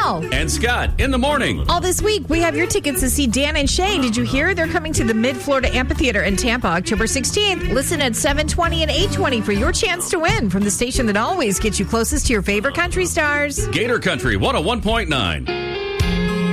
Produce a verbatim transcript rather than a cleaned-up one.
Mel. And Scott in the morning. All this week, we have your tickets to see Dan and Shay. Did you hear? They're coming to the Mid-Florida Amphitheater in Tampa, October sixteenth. Listen at seven twenty and eight twenty for your chance to win from the station that always gets you closest to your favorite country stars. Gator Country one oh one point nine.